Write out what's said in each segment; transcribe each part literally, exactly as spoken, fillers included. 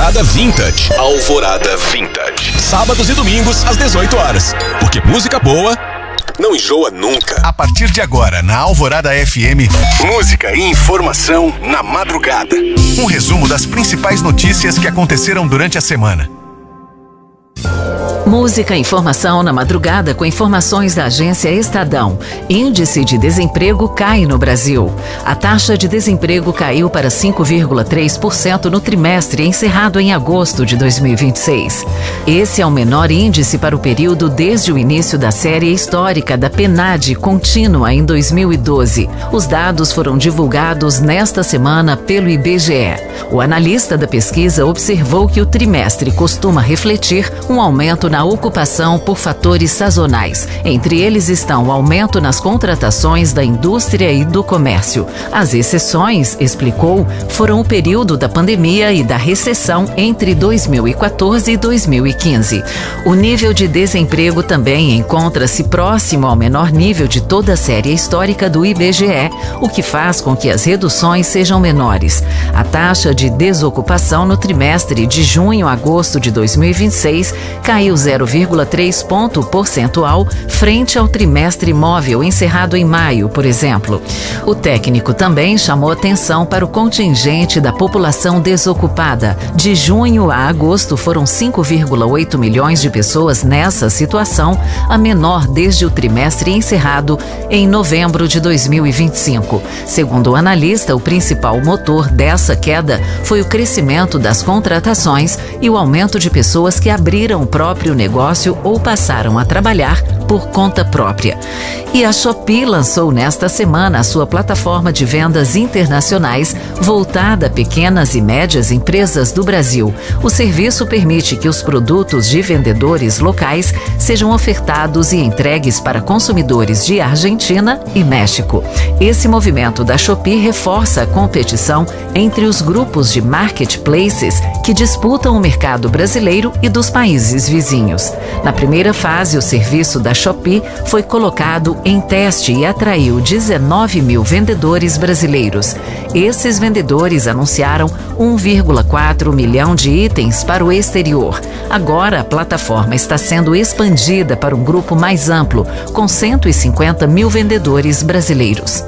Alvorada Vintage. Alvorada Vintage. Sábados e domingos às dezoito horas. Porque música boa não enjoa nunca. A partir de agora, na Alvorada F M, música e informação na madrugada. Um resumo das principais notícias que aconteceram durante a semana. Música e informação na madrugada com informações da agência Estadão. Índice de desemprego cai no Brasil. A taxa de desemprego caiu para cinco vírgula três por cento no trimestre encerrado em agosto de dois mil e vinte e seis. Esse é o menor índice para o período desde o início da série histórica da PNAD contínua em dois mil e doze. Os dados foram divulgados nesta semana pelo I B G E. O analista da pesquisa observou que o trimestre costuma refletir um aumento na ocupação por fatores sazonais. Entre eles estão o aumento nas contratações da indústria e do comércio. As exceções, explicou, foram o período da pandemia e da recessão entre dois mil e quatorze e dois mil e quinze. O nível de desemprego também encontra-se próximo ao menor nível de toda a série histórica do I B G E, o que faz com que as reduções sejam menores. A taxa de desocupação no trimestre de junho a agosto de dois mil e vinte e seis caiu zero vírgula três ponto percentual frente ao trimestre móvel encerrado em maio, por exemplo. O técnico também chamou atenção para o contingente da população desocupada. De junho a agosto foram cinco vírgula oito milhões de pessoas nessa situação, a menor desde o trimestre encerrado em novembro de dois mil e vinte e cinco. Segundo o analista, o principal motor dessa queda foi o crescimento das contratações e o aumento de pessoas que abriram o próprio negócio ou passaram a trabalhar por conta própria. E a Shopee lançou nesta semana a sua plataforma de vendas internacionais voltada a pequenas e médias empresas do Brasil. O serviço permite que os produtos de vendedores locais sejam ofertados e entregues para consumidores de Argentina e México. Esse movimento da Shopee reforça a competição entre os grupos de marketplaces que disputam o mercado brasileiro e dos países vizinhos. Na primeira fase, o serviço da Shopee foi colocado em teste e atraiu dezenove mil vendedores brasileiros. Esses vendedores anunciaram um vírgula quatro milhão de itens para o exterior. Agora, a plataforma está sendo expandida para um grupo mais amplo, com cento e cinquenta mil vendedores brasileiros.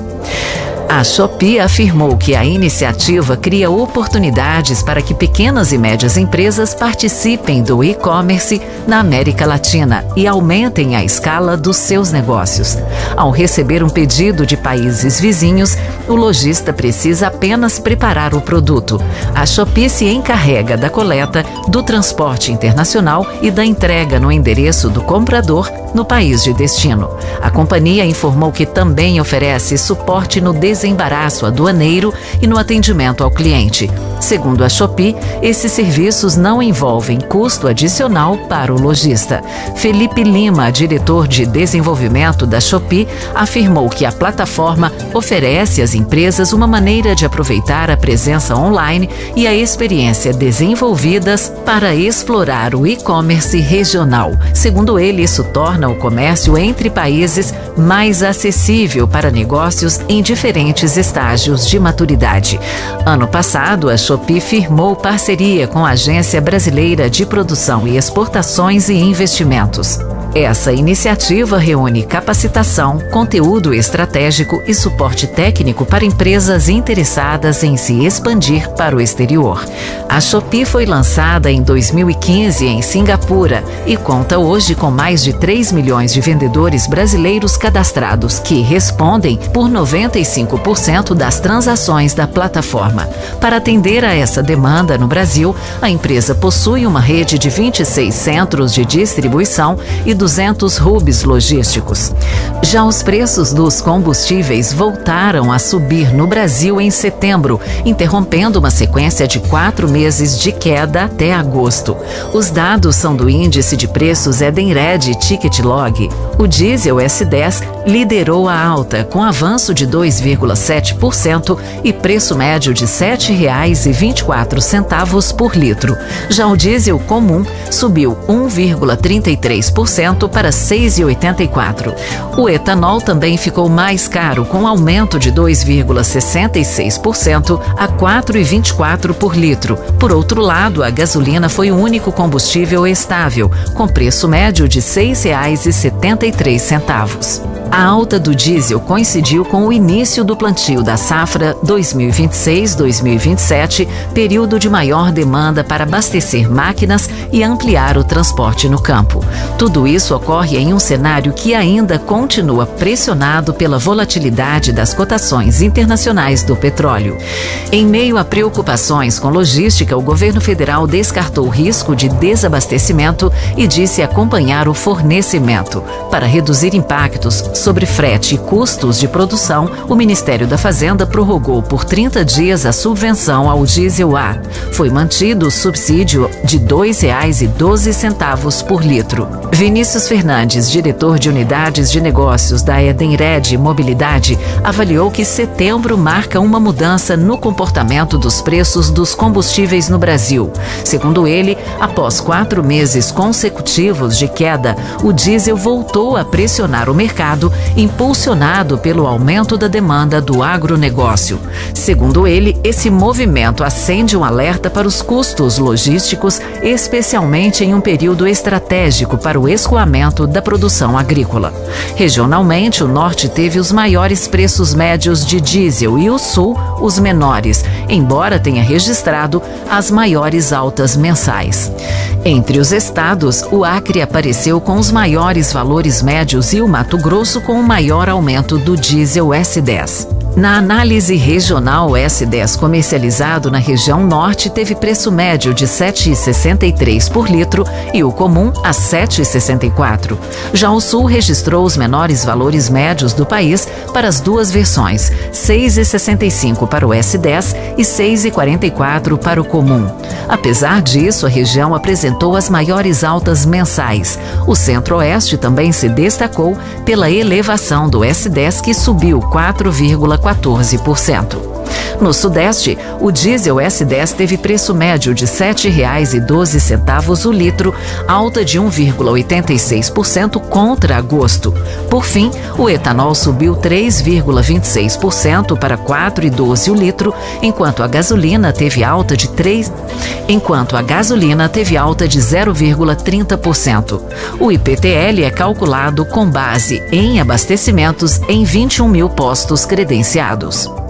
A Shopee afirmou que a iniciativa cria oportunidades para que pequenas e médias empresas participem do e-commerce na América Latina e aumentem a escala dos seus negócios. Ao receber um pedido de países vizinhos, o lojista precisa apenas preparar o produto. A Shopee se encarrega da coleta, do transporte internacional e da entrega no endereço do comprador no país de destino. A companhia informou que também oferece suporte no desembaraço aduaneiro e no atendimento ao cliente. Segundo a Shopee, esses serviços não envolvem custo adicional para o lojista. Felipe Lima, diretor de desenvolvimento da Shopee, afirmou que a plataforma oferece às empresas uma maneira de aproveitar a presença online e a experiência desenvolvidas para explorar o e-commerce regional. Segundo ele, isso torna o comércio entre países mais acessível para negócios em diferentes estágios de maturidade. Ano passado, a Shopee firmou parceria com a Agência Brasileira de Produção e Exportações e Investimentos. Essa iniciativa reúne capacitação, conteúdo estratégico e suporte técnico para empresas interessadas em se expandir para o exterior. A Shopee foi lançada em dois mil e quinze em Singapura e conta hoje com mais de três milhões de vendedores brasileiros cadastrados que respondem por noventa e cinco por cento das transações da plataforma. Para atender a essa demanda no Brasil, a empresa possui uma rede de vinte e seis centros de distribuição e duzentos hubs logísticos. Já os preços dos combustíveis voltaram a subir no Brasil em setembro, interrompendo uma sequência de quatro meses de queda até agosto. Os dados são do índice de preços Edenred Ticket Log. O diesel S dez liderou a alta, com avanço de dois vírgula sete por cento e preço médio de sete reais e vinte e quatro centavos por litro. Já o diesel comum subiu um vírgula trinta e três por cento para seis reais e oitenta e quatro centavos. O etanol também ficou mais caro, com aumento de dois vírgula sessenta e seis por cento a quatro reais e vinte e quatro centavos por litro. Por outro lado, a gasolina foi o único combustível estável, com preço médio de seis reais e setenta e três centavos. A alta do diesel coincidiu com o início do plantio da safra dois mil e vinte e seis dois mil e vinte e sete, período de maior demanda para abastecer máquinas e ampliar o transporte no campo. Tudo isso ocorre em um cenário que ainda continua pressionado pela volatilidade das cotações internacionais do petróleo. Em meio a preocupações com logística, o governo federal descartou o risco de desabastecimento e disse acompanhar o fornecimento. Para reduzir impactos sobre frete e custos de produção, o Ministério da Fazenda prorrogou por trinta dias a subvenção ao diesel A. Foi mantido o subsídio de dois reais e doze centavos por litro. Vinícius Fernandes, diretor de unidades de negócios da Edenred Mobilidade, avaliou que setembro marca uma mudança no comportamento dos preços dos combustíveis no Brasil. Segundo ele, após quatro meses consecutivos de queda, o diesel voltou a pressionar o mercado, impulsionado pelo aumento da demanda do agronegócio. Segundo ele, esse movimento acende um alerta para os custos logísticos, especialmente em um período estratégico para o escoamento da produção agrícola. Regionalmente, o Norte teve os maiores preços médios de diesel e o Sul os menores, embora tenha registrado as maiores altas mensais. Entre os estados, o Acre apareceu com os maiores valores médios e o Mato Grosso com o maior aumento do diesel S dez. Na análise regional, o S dez comercializado na região norte teve preço médio de sete reais e sessenta e três centavos por litro e o comum a sete reais e sessenta e quatro centavos. Já o sul registrou os menores valores médios do país para as duas versões, seis reais e sessenta e cinco centavos para o S dez e seis reais e quarenta e quatro centavos para o comum. Apesar disso, a região apresentou as maiores altas mensais. O centro-oeste também se destacou pela elevação do S dez, que subiu quatro vírgula quatorze por cento. No Sudeste, o diesel S dez teve preço médio de sete reais e doze centavos o litro, alta de um vírgula oitenta e seis por cento contra agosto. Por fim, o etanol subiu três vírgula vinte e seis por cento para quatro reais e doze centavos o litro, enquanto a gasolina teve alta de três, enquanto a gasolina teve alta de zero vírgula trinta por cento. O I P T L é calculado com base em abastecimentos em vinte e um mil postos credenciados.